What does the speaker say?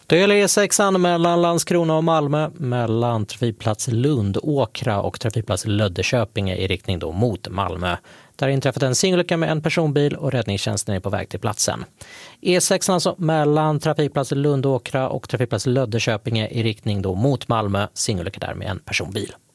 Det gäller E6 mellan Landskrona och Malmö, mellan trafikplats Lundåkra och trafikplats Löddeköpinge i riktning då mot Malmö. Där har inträffat en singelolycka med en personbil och räddningstjänsten är på väg till platsen. E6 alltså mellan trafikplats Lundåkra och trafikplats Löddeköpinge i riktning då mot Malmö, singelolycka där med en personbil.